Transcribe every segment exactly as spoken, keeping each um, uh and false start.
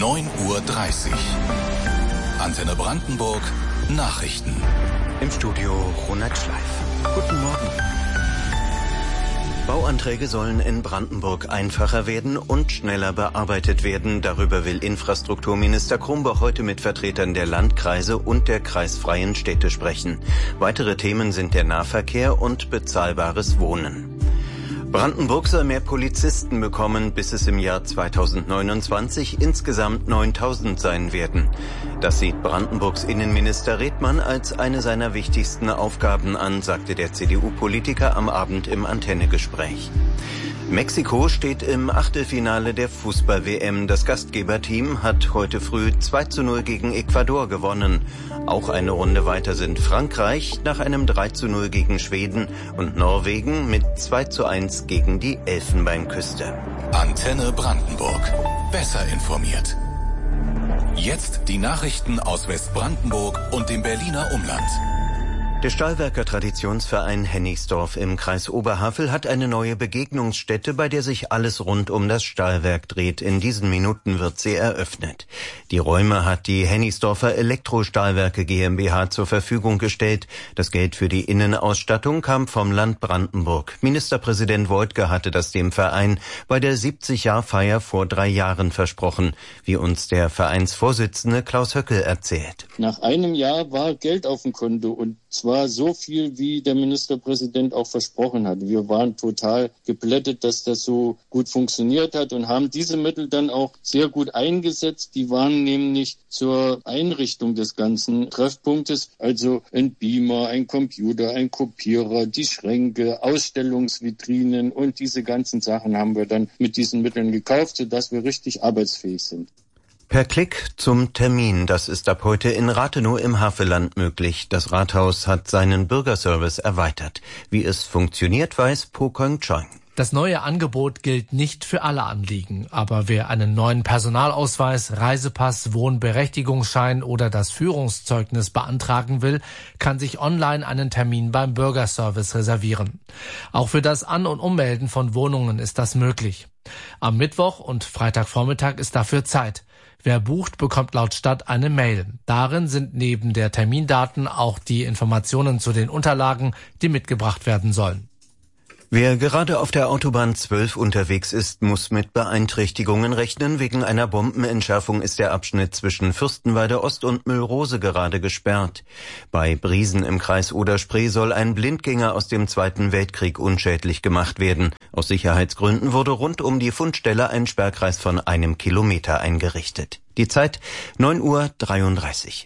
neun Uhr dreißig. Antenne Brandenburg, Nachrichten. Im Studio Ronald Schleif. Guten Morgen. Bauanträge sollen in Brandenburg einfacher werden und schneller bearbeitet werden. Darüber will Infrastrukturminister Krumboch heute mit Vertretern der Landkreise und der kreisfreien Städte sprechen. Weitere Themen sind der Nahverkehr und bezahlbares Wohnen. Brandenburg soll mehr Polizisten bekommen, bis es im Jahr zweitausendneunundzwanzig insgesamt neuntausend sein werden. Das sieht Brandenburgs Innenminister Redmann als eine seiner wichtigsten Aufgaben an, sagte der C D U-Politiker am Abend im Antenne-Gespräch. Mexiko steht im Achtelfinale der Fußball-W M. Das Gastgeberteam hat heute früh zwei zu null gegen Ecuador gewonnen. Auch eine Runde weiter sind Frankreich nach einem drei zu null gegen Schweden und Norwegen mit zwei zu eins gegen die Elfenbeinküste. Antenne Brandenburg. Besser informiert. Jetzt die Nachrichten aus Westbrandenburg und dem Berliner Umland. Der Stahlwerker Traditionsverein Hennigsdorf im Kreis Oberhavel hat eine neue Begegnungsstätte, bei der sich alles rund um das Stahlwerk dreht. In diesen Minuten wird sie eröffnet. Die Räume hat die Hennigsdorfer Elektrostahlwerke GmbH zur Verfügung gestellt. Das Geld für die Innenausstattung kam vom Land Brandenburg. Ministerpräsident Woidke hatte das dem Verein bei der siebzig-Jahr-Feier vor drei Jahren versprochen, wie uns der Vereinsvorsitzende Klaus Höckel erzählt. Nach einem Jahr war Geld auf dem Konto und zwar so viel, wie der Ministerpräsident auch versprochen hat. Wir waren total geplättet, dass das so gut funktioniert hat und haben diese Mittel dann auch sehr gut eingesetzt. Die waren nämlich zur Einrichtung des ganzen Treffpunktes, also ein Beamer, ein Computer, ein Kopierer, die Schränke, Ausstellungsvitrinen und diese ganzen Sachen haben wir dann mit diesen Mitteln gekauft, sodass wir richtig arbeitsfähig sind. Per Klick zum Termin. Das ist ab heute in Rathenow im Havelland möglich. Das Rathaus hat seinen Bürgerservice erweitert. Wie es funktioniert, weiß Po Kong Choi. Das neue Angebot gilt nicht für alle Anliegen. Aber wer einen neuen Personalausweis, Reisepass, Wohnberechtigungsschein oder das Führungszeugnis beantragen will, kann sich online einen Termin beim Bürgerservice reservieren. Auch für das An- und Ummelden von Wohnungen ist das möglich. Am Mittwoch und Freitagvormittag ist dafür Zeit. Wer bucht, bekommt laut Stadt eine Mail. Darin sind neben der Termindaten auch die Informationen zu den Unterlagen, die mitgebracht werden sollen. Wer gerade auf der Autobahn zwölf unterwegs ist, muss mit Beeinträchtigungen rechnen. Wegen einer Bombenentschärfung ist der Abschnitt zwischen Fürstenwalde Ost und Müllrose gerade gesperrt. Bei Briesen im Kreis Oder-Spree soll ein Blindgänger aus dem Zweiten Weltkrieg unschädlich gemacht werden. Aus Sicherheitsgründen wurde rund um die Fundstelle ein Sperrkreis von einem Kilometer eingerichtet. Die Zeit neun Uhr dreiunddreißig.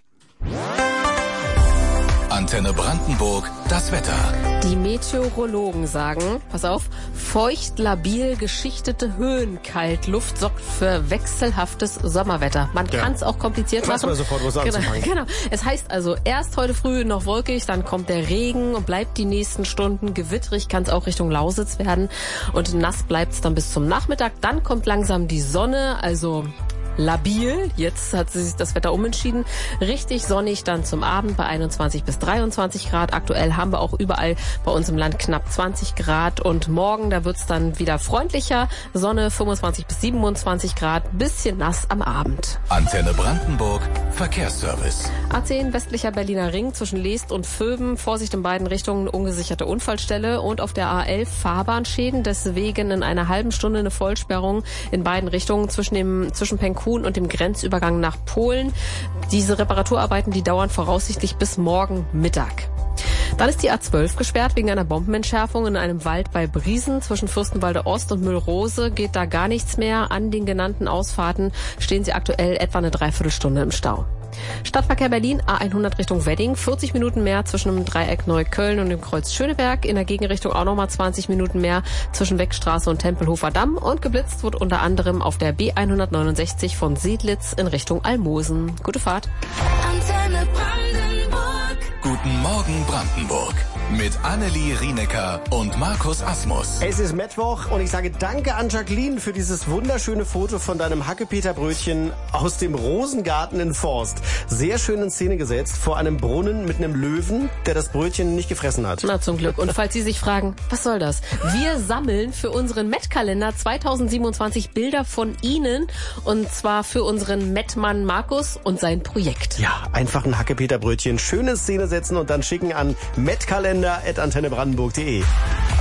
Antenne Brandenburg, das Wetter. Die Meteorologen sagen, pass auf, feucht, labil, geschichtete Höhenkaltluft sorgt für wechselhaftes Sommerwetter. Man ja. kann es auch kompliziert Lass machen. mal sofort was genau, anzufangen. genau. Es heißt also, erst heute früh noch wolkig, dann kommt der Regen und bleibt die nächsten Stunden gewittrig, kann es auch Richtung Lausitz werden. Und nass bleibt es dann bis zum Nachmittag. Dann kommt langsam die Sonne, also labil. Jetzt hat sich das Wetter umentschieden. Richtig sonnig dann zum Abend bei einundzwanzig bis dreiundzwanzig Grad. Aktuell haben wir auch überall bei uns im Land knapp zwanzig Grad. Und morgen, da wird's dann wieder freundlicher. Sonne fünfundzwanzig bis siebenundzwanzig Grad. Bisschen nass am Abend. Antenne Brandenburg, Verkehrsservice. A zehn westlicher Berliner Ring zwischen Leest und Vöben. Vorsicht in beiden Richtungen, ungesicherte Unfallstelle. Und auf der A elf Fahrbahnschäden. Deswegen in einer halben Stunde eine Vollsperrung in beiden Richtungen zwischen dem, zwischen Penkhuhn und dem Grenzübergang nach Polen. Diese Reparaturarbeiten, die dauern voraussichtlich bis morgen Mittag. Dann ist die A zwölf gesperrt wegen einer Bombenentschärfung in einem Wald bei Briesen. Zwischen Fürstenwalde Ost und Müllrose geht da gar nichts mehr. An den genannten Ausfahrten stehen sie aktuell etwa eine Dreiviertelstunde im Stau. Stadtverkehr Berlin, A hundert Richtung Wedding, vierzig Minuten mehr zwischen dem Dreieck Neukölln und dem Kreuz Schöneberg. In der Gegenrichtung auch nochmal zwanzig Minuten mehr zwischen Weckstraße und Tempelhofer Damm. Und geblitzt wird unter anderem auf der B hundertneunundsechzig von Sedlitz in Richtung Almosen. Gute Fahrt. Antenne Brandenburg. Guten Morgen Brandenburg. Mit Annelie Rienecker und Markus Asmus. Es ist Mittwoch und ich sage danke an Jacqueline für dieses wunderschöne Foto von deinem Hackepeterbrötchen aus dem Rosengarten in Forst. Sehr schön in Szene gesetzt vor einem Brunnen mit einem Löwen, der das Brötchen nicht gefressen hat. Na, zum Glück. Und falls Sie sich fragen, was soll das? Wir sammeln für unseren Met-Kalender zweitausendsiebenundzwanzig Bilder von Ihnen und zwar für unseren Met-Mann Markus und sein Projekt. Ja, einfach ein Hackepeterbrötchen, schöne Szene setzen und dann schicken an metkalender at antenne brandenburg punkt de.